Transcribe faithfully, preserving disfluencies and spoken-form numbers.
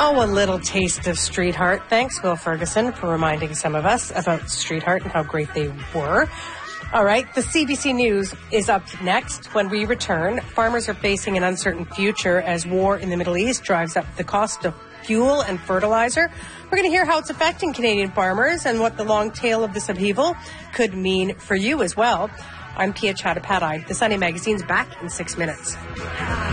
Oh, a little taste of Street Heart. Thanks, Will Ferguson, for reminding some of us about Street Heart and how great they were. All right, the C B C News is up next. When we return, farmers are facing an uncertain future as war in the Middle East drives up the cost of fuel and fertilizer. We're going to hear how it's affecting Canadian farmers and what the long tail of this upheaval could mean for you as well. I'm Pia Chattopadhyay. The Sunday Magazine's back in six minutes.